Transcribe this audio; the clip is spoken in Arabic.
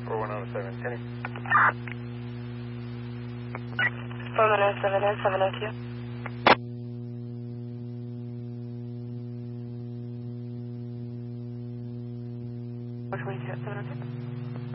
4107, Kenny. 4107 and 702. Which one is it? 702?